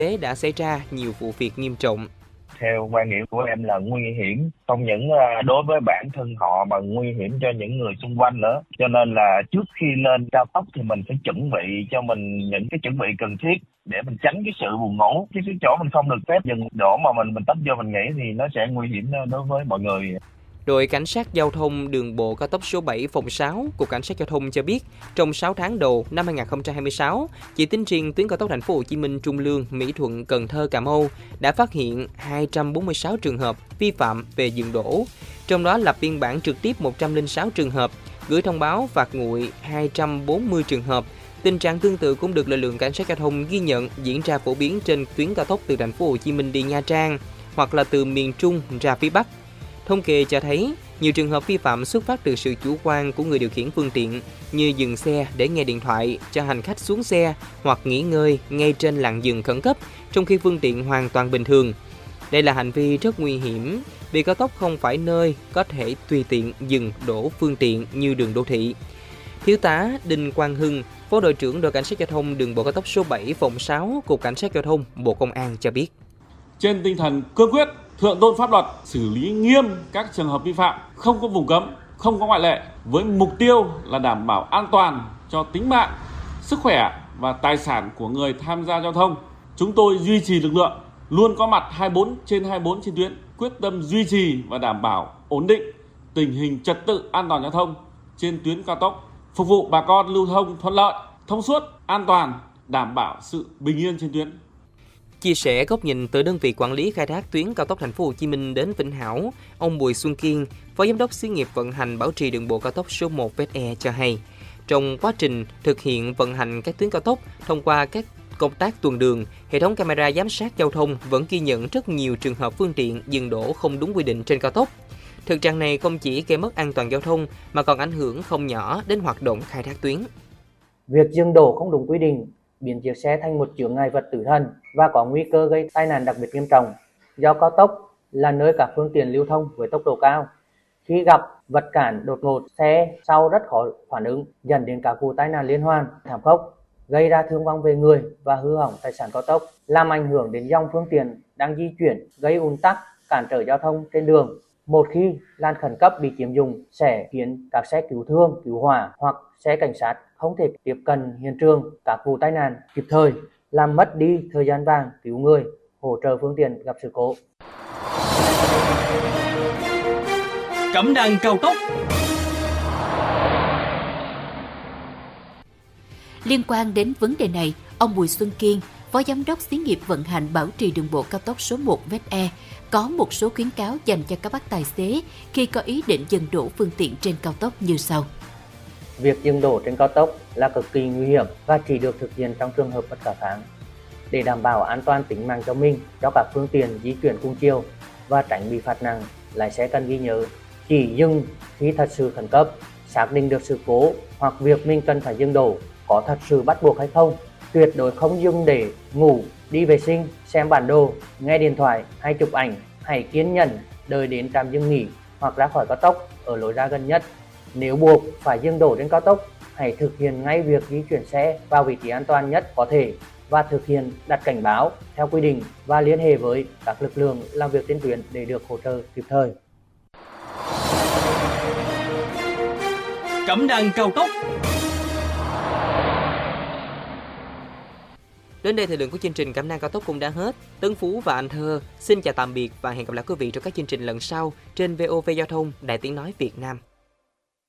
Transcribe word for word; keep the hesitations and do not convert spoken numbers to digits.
tế đã xảy ra nhiều vụ việc nghiêm trọng. Theo quan điểm của em là nguy hiểm, không những đối với bản thân họ mà nguy hiểm cho những người xung quanh nữa. Cho nên là trước khi lên cao tốc thì mình phải chuẩn bị cho mình những cái chuẩn bị cần thiết để mình tránh cái sự buồn ngủ. Cái chỗ mình không được phép dừng đổ mà mình mình tấp vô mình nghỉ thì nó sẽ nguy hiểm đối với mọi người. Đội Cảnh sát Giao thông Đường bộ cao tốc số bảy phòng sáu, Cục Cảnh sát Giao thông cho biết, trong sáu tháng đầu năm hai nghìn không trăm hai mươi sáu, chỉ tính riêng tuyến cao tốc Thành phố Hồ Chí Minh Trung Lương, Mỹ Thuận, Cần Thơ, Cà Mau đã phát hiện hai trăm bốn mươi sáu trường hợp vi phạm về dừng đỗ, trong đó lập biên bản trực tiếp một trăm lẻ sáu trường hợp, gửi thông báo phạt nguội hai trăm bốn mươi trường hợp. Tình trạng tương tự cũng được lực lượng cảnh sát giao thông ghi nhận diễn ra phổ biến trên tuyến cao tốc từ Thành phố Hồ Chí Minh đi Nha Trang hoặc là từ miền Trung ra phía Bắc. Thống kê cho thấy, nhiều trường hợp vi phạm xuất phát từ sự chủ quan của người điều khiển phương tiện như dừng xe để nghe điện thoại, cho hành khách xuống xe hoặc nghỉ ngơi ngay trên làn dừng khẩn cấp trong khi phương tiện hoàn toàn bình thường. Đây là hành vi rất nguy hiểm vì cao tốc không phải nơi có thể tùy tiện dừng đổ phương tiện như đường đô thị. Thiếu tá Đinh Quang Hưng, Phó đội trưởng đội Cảnh sát Giao thông Đường bộ cao tốc số bảy phòng sáu, Cục Cảnh sát Giao thông, Bộ Công an cho biết. Trên tinh thần cương quyết, thượng tôn pháp luật, xử lý nghiêm các trường hợp vi phạm, không có vùng cấm, không có ngoại lệ, với mục tiêu là đảm bảo an toàn cho tính mạng, sức khỏe và tài sản của người tham gia giao thông. Chúng tôi duy trì lực lượng, luôn có mặt hai mươi bốn trên hai mươi bốn trên tuyến, quyết tâm duy trì và đảm bảo ổn định tình hình trật tự an toàn giao thông trên tuyến cao tốc, phục vụ bà con lưu thông thuận lợi, thông suốt, an toàn, đảm bảo sự bình yên trên tuyến. Chia sẻ góc nhìn từ đơn vị quản lý khai thác tuyến cao tốc Thành phố Hồ Chí Minh đến Vĩnh Hảo, ông Bùi Xuân Kiên, Phó Giám đốc Xí nghiệp vận hành bảo trì đường bộ cao tốc số một vét e cho hay, trong quá trình thực hiện vận hành các tuyến cao tốc thông qua các công tác tuần đường, hệ thống camera giám sát giao thông vẫn ghi nhận rất nhiều trường hợp phương tiện dừng đỗ không đúng quy định trên cao tốc. Thực trạng này không chỉ gây mất an toàn giao thông mà còn ảnh hưởng không nhỏ đến hoạt động khai thác tuyến. Việc dừng đỗ không đúng quy định biến chiếc xe thành một chướng ngại vật tử thần và có nguy cơ gây tai nạn đặc biệt nghiêm trọng. Do cao tốc là nơi các phương tiện lưu thông với tốc độ cao, khi gặp vật cản đột ngột, xe sau rất khó phản ứng, dẫn đến các vụ tai nạn liên hoàn thảm khốc, gây ra thương vong về người và hư hỏng tài sản cao tốc, làm ảnh hưởng đến dòng phương tiện đang di chuyển, gây ùn tắc, cản trở giao thông trên đường. Một khi làn khẩn cấp bị chiếm dụng sẽ khiến các xe cứu thương, cứu hỏa hoặc xe cảnh sát không thể tiếp cận hiện trường các vụ tai nạn kịp thời, làm mất đi thời gian vàng cứu người, hỗ trợ phương tiện gặp sự cố. Cẩm nang cao tốc. Liên quan đến vấn đề này, ông Bùi Xuân Kiên, Phó Giám đốc Xí nghiệp vận hành bảo trì đường bộ cao tốc số một vét e, có một số khuyến cáo dành cho các bác tài xế khi có ý định dừng đỗ phương tiện trên cao tốc như sau. Việc dừng đỗ trên cao tốc là cực kỳ nguy hiểm và chỉ được thực hiện trong trường hợp bất khả kháng. Để đảm bảo an toàn tính mạng cho mình, cho các phương tiện di chuyển cùng chiều và tránh bị phạt nặng, lái xe cần ghi nhớ chỉ dừng khi thật sự khẩn cấp, xác định được sự cố hoặc việc mình cần phải dừng đỗ có thật sự bắt buộc hay không. Tuyệt đối không dừng để ngủ, đi vệ sinh, xem bản đồ, nghe điện thoại hay chụp ảnh. Hãy kiên nhẫn đợi đến trạm dừng nghỉ hoặc ra khỏi cao tốc ở lối ra gần nhất. Nếu buộc phải dừng đỗ trên cao tốc, hãy thực hiện ngay việc di chuyển xe vào vị trí an toàn nhất có thể và thực hiện đặt cảnh báo theo quy định và liên hệ với các lực lượng làm việc trên tuyến để được hỗ trợ kịp thời. Cẩm nang cao tốc. Đến đây thời lượng của chương trình Cẩm nang cao tốc cũng đã hết. Tấn Phú và Anh Thơ xin chào tạm biệt và hẹn gặp lại quý vị trong các chương trình lần sau trên vê o vê Giao thông, Đài Tiếng nói Việt Nam.